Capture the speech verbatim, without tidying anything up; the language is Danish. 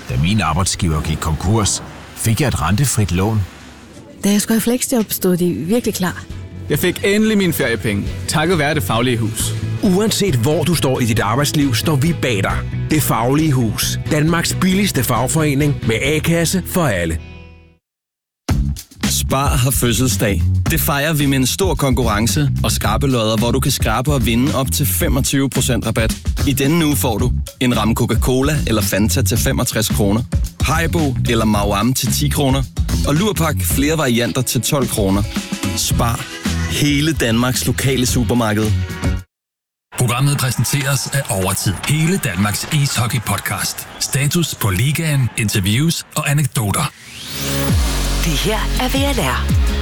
Da min arbejdsgiver gik konkurs, fik jeg et rentefrit lån. Da jeg skulle have fleksjob, stod de virkelig klar. Jeg fik endelig mine feriepenge, takket være Det Faglige Hus. Uanset hvor du står i dit arbejdsliv, står vi bag dig. Det Faglige Hus. Danmarks billigste fagforening med A-kasse for alle. Spar har fødselsdag. Det fejrer vi med en stor konkurrence og skrabelodder, hvor du kan skrabe og vinde op til femogtyve procent rabat. I denne uge får du en ramme Coca-Cola eller Fanta til femogtres kroner, Haribo eller Mauam til ti kroner, og Lurpak flere varianter til tolv kroner. Spar. Hele Danmarks lokale supermarked. Programmet præsenteres af Overtid. Hele Danmarks ishockey-podcast. Status på ligaen, interviews og anekdoter. Det her er V L R.